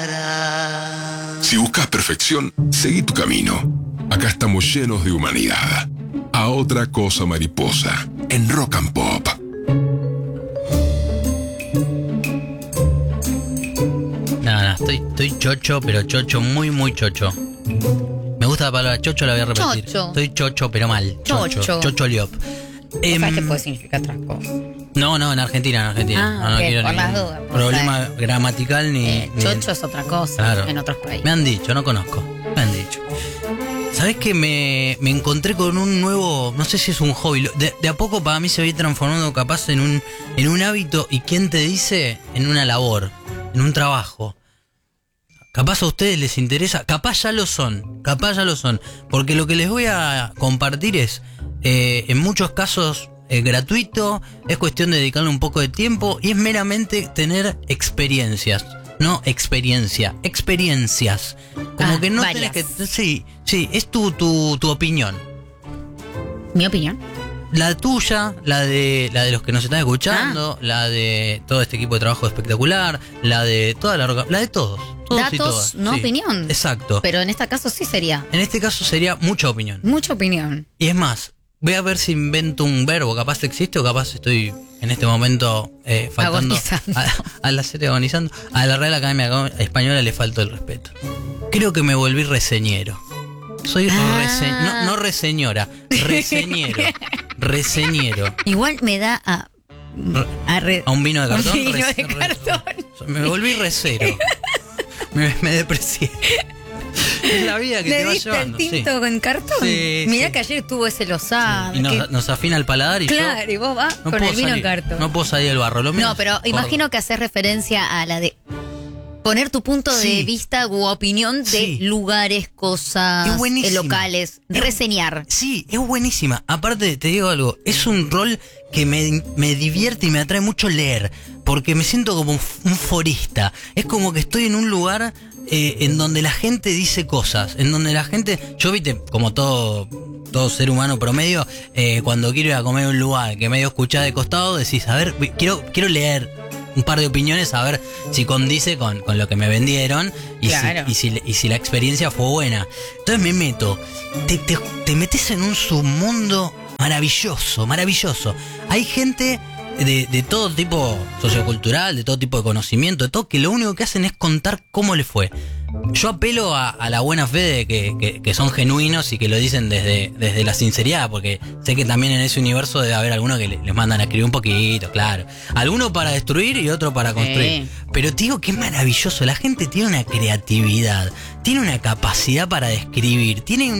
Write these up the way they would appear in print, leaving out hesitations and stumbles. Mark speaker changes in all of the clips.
Speaker 1: Si buscas perfección, seguí tu camino. Acá estamos llenos de humanidad. A otra cosa mariposa, en Rock and Pop.
Speaker 2: No, estoy chocho, pero chocho, muy, muy chocho. Me gusta la palabra chocho, la voy a repetir.
Speaker 3: Chocho.
Speaker 2: Estoy chocho, pero mal. Chocho liop.
Speaker 3: ¿Sabes que puede significar otras cosas?
Speaker 2: No, en Argentina.
Speaker 3: Ah,
Speaker 2: no
Speaker 3: ok,
Speaker 2: quiero
Speaker 3: por las
Speaker 2: ningún
Speaker 3: dudas,
Speaker 2: problema gramaatical ni...
Speaker 3: Chocho es otra cosa,
Speaker 2: Claro.
Speaker 3: en otros países.
Speaker 2: Me han dicho, no conozco. Me han dicho. ¿Sabés que me encontré con un nuevo, no sé si es un hobby, de a poco para mí se va a ir transformando capaz en un hábito, y quién te dice, en una labor, en un trabajo? Capaz a ustedes les interesa, capaz ya lo son, porque lo que les voy a compartir es, en muchos casos, gratuito, es cuestión de dedicarle un poco de tiempo y es meramente tener experiencias. No experiencias. Como que no
Speaker 3: varias.
Speaker 2: tenés que... Sí, es tu opinión.
Speaker 3: ¿Mi opinión?
Speaker 2: La tuya, la de los que nos están escuchando, la de todo este equipo de trabajo espectacular, la de toda la de todos y
Speaker 3: Datos,
Speaker 2: todas.
Speaker 3: no
Speaker 2: Sí,
Speaker 3: opinión.
Speaker 2: Exacto.
Speaker 3: Pero en este caso sí sería.
Speaker 2: En este caso sería mucha opinión.
Speaker 3: Mucha opinión.
Speaker 2: Y es más, voy a ver si invento un verbo, capaz existe o capaz estoy en este momento faltando
Speaker 3: Agonizando.
Speaker 2: a la serie agonizando. A la Real Academia Española le faltó el respeto. Creo que me volví reseñero. Soy no reseñora, reseñero.
Speaker 3: Igual me da a
Speaker 2: un vino de cartón.
Speaker 3: Un vino de cartón.
Speaker 2: Me volví recero. me deprecié. Es la vida que
Speaker 3: ¿Le
Speaker 2: te va
Speaker 3: diste
Speaker 2: llevando.
Speaker 3: el tinto con cartón?
Speaker 2: Sí,
Speaker 3: Mirá
Speaker 2: sí.
Speaker 3: que ayer estuvo ese Lozada.
Speaker 2: Y nos afina el paladar y
Speaker 3: Claro,
Speaker 2: yo
Speaker 3: y vos vas
Speaker 2: no
Speaker 3: con
Speaker 2: puedo
Speaker 3: el vino en
Speaker 2: salir,
Speaker 3: cartón.
Speaker 2: No puedo salir del barro. Lo mío
Speaker 3: No,
Speaker 2: es
Speaker 3: pero
Speaker 2: gordo.
Speaker 3: imagino que haces referencia a la de poner tu punto de
Speaker 2: Sí.
Speaker 3: vista u opinión de
Speaker 2: Sí.
Speaker 3: lugares, cosas,
Speaker 2: Es buenísima.
Speaker 3: locales, reseñar.
Speaker 2: Sí, es buenísima. Aparte, te digo algo, es un rol que me divierte y me atrae mucho leer, porque me siento como un forista. Es como que estoy en un lugar en donde la gente dice cosas, en donde la gente... Yo, viste, como todo ser humano promedio, cuando quiero ir a comer a un lugar que medio escuchás de costado, decís, a ver, quiero leer un par de opiniones, a ver si condice con lo que me vendieron y,
Speaker 3: Claro.
Speaker 2: si la experiencia fue buena. Entonces me meto, te metes en un submundo maravilloso. Hay gente de todo tipo sociocultural, de todo tipo de conocimiento, de todo, que lo único que hacen es contar cómo le fue. Yo apelo a la buena fe de que son genuinos y que lo dicen desde la sinceridad, porque sé que también en ese universo debe haber algunos que les mandan a escribir un poquito, claro. Algunos para destruir y otros para construir.
Speaker 3: Sí.
Speaker 2: Pero te digo que es maravilloso, la gente tiene una creatividad, tiene una capacidad para describir, tiene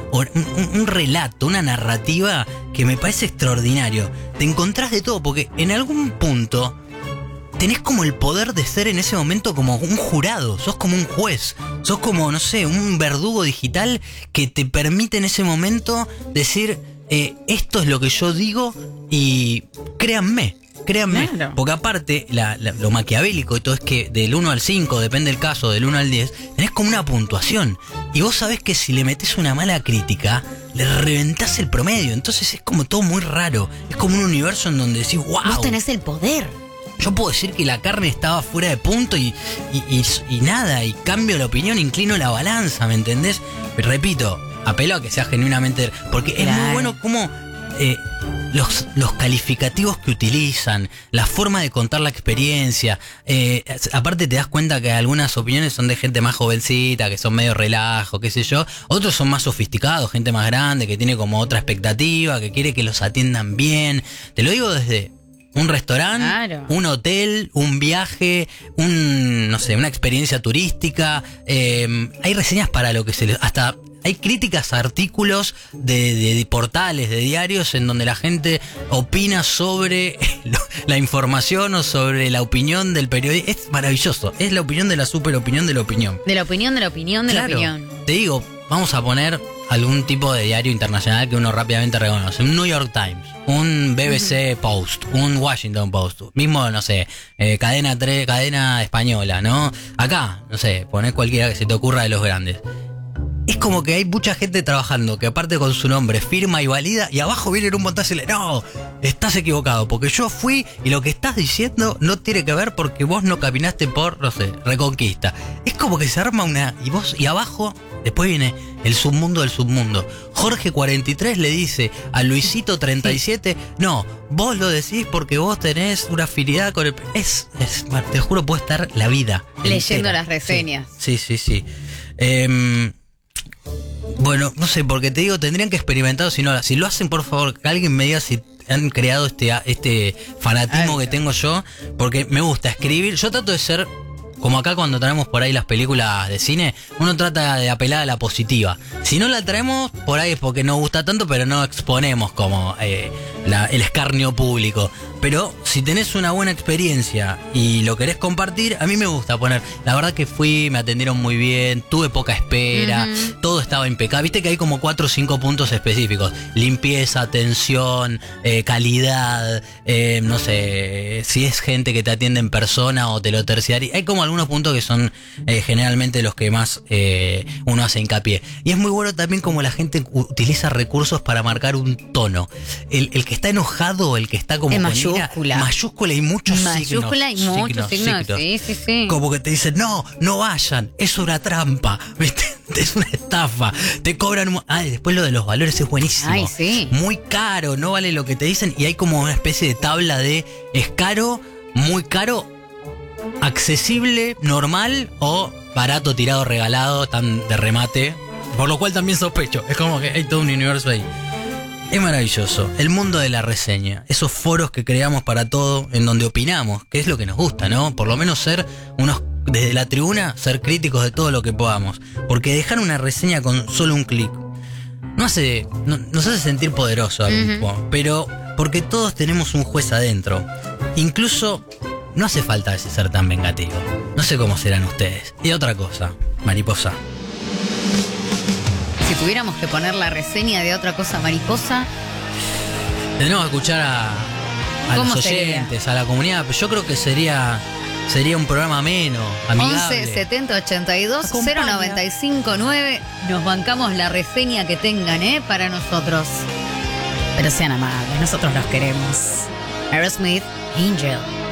Speaker 2: un relato, una narrativa que me parece extraordinario. Te encontrás de todo, porque en algún punto tenés como el poder de ser en ese momento como un jurado, sos como un juez, sos como, no sé, un verdugo digital que te permite en ese momento decir, esto es lo que yo digo y créanme.
Speaker 3: Claro.
Speaker 2: Porque aparte, lo maquiavélico y todo es que del 1 al 5, depende del caso, del 1 al 10, tenés como una puntuación. Y vos sabés que si le metés una mala crítica, le reventás el promedio. Entonces es como todo muy raro. Es como un universo en donde decís, wow.
Speaker 3: Vos tenés el poder.
Speaker 2: Yo puedo decir que la carne estaba fuera de punto y nada, y cambio la opinión, inclino la balanza, ¿me entendés? Pero repito, apelo a que sea genuinamente, porque es muy bueno como los calificativos que utilizan, la forma de contar la experiencia. Aparte te das cuenta que algunas opiniones son de gente más jovencita, que son medio relajo, qué sé yo. Otros son más sofisticados, gente más grande, que tiene como otra expectativa, que quiere que los atiendan bien. Te lo digo desde un restaurante,
Speaker 3: Claro.
Speaker 2: un hotel, un viaje, no sé, una experiencia turística. Hay reseñas para lo que se les... Hasta hay críticas a artículos de portales, de diarios, en donde la gente opina sobre la información o sobre la opinión del periodista. Es maravilloso. Es la opinión de la super opinión de la opinión.
Speaker 3: De la opinión, de la opinión, de
Speaker 2: Claro.
Speaker 3: la opinión.
Speaker 2: Te digo, vamos a poner algún tipo de diario internacional que uno rápidamente reconoce. Un New York Times, un BBC Post, un Washington Post, mismo, no sé, cadena española, ¿no? Acá, no sé, poner cualquiera que se te ocurra de los grandes. Es como que hay mucha gente trabajando que aparte con su nombre firma y valida, y abajo vienen un montón y le no, estás equivocado, porque yo fui y lo que estás diciendo no tiene que ver porque vos no caminaste por, no sé, Reconquista. Es como que se arma una... Y abajo, después viene el submundo del submundo. Jorge 43 le dice a Luisito 37, no, vos lo decís porque vos tenés una afinidad con el... te juro, puede estar la vida
Speaker 3: leyendo
Speaker 2: entera.
Speaker 3: las reseñas.
Speaker 2: Sí. Bueno, no sé, porque te digo, tendrían que experimentar, si lo hacen, por favor, que alguien me diga si han creado este fanatismo que tengo yo, porque me gusta escribir. Yo trato de ser, como acá cuando traemos por ahí las películas de cine, uno trata de apelar a la positiva. Si no la traemos, por ahí es porque no gusta tanto, pero no exponemos como el escarnio público. Pero si tenés una buena experiencia y lo querés compartir, a mí me gusta poner. La verdad que fui, me atendieron muy bien, tuve poca espera, todo estaba impecable. Viste que hay como 4 o 5 puntos específicos: limpieza, atención, calidad, no sé, si es gente que te atiende en persona o te lo terciaria. Hay como algunos puntos que son generalmente los que más uno hace hincapié. Y es muy bueno también como la gente utiliza recursos para marcar un tono. El que está enojado, el que está como mayúscula y muchos signos.
Speaker 3: Sí.
Speaker 2: Como que te dicen, no vayan, es una trampa, ¿viste? Es una estafa, te cobran... después lo de los valores es buenísimo.
Speaker 3: Ay, sí.
Speaker 2: Muy caro, no vale lo que te dicen, y hay como una especie de tabla de es caro, muy caro, accesible, normal o barato, tirado, regalado, tan de remate. Por lo cual también sospecho, es como que hay todo un universo ahí. Es maravilloso, el mundo de la reseña, esos foros que creamos para todo, en donde opinamos, que es lo que nos gusta, ¿no? Por lo menos ser desde la tribuna, ser críticos de todo lo que podamos. Porque dejar una reseña con solo un clic nos hace sentir poderosos al mismo, pero porque todos tenemos un juez adentro. Incluso no hace falta a veces ser tan vengativo. No sé cómo serán ustedes. Y otra cosa, mariposa.
Speaker 3: Si tuviéramos que poner la reseña de otra cosa, mariposa,
Speaker 2: tenemos que escuchar a los oyentes, a la comunidad. Pero yo creo que sería un programa ameno, amigable.
Speaker 3: 11 70 82 095 9. Nos bancamos la reseña que tengan, para nosotros. Pero sean amables, nosotros los queremos. Aerosmith, Angel.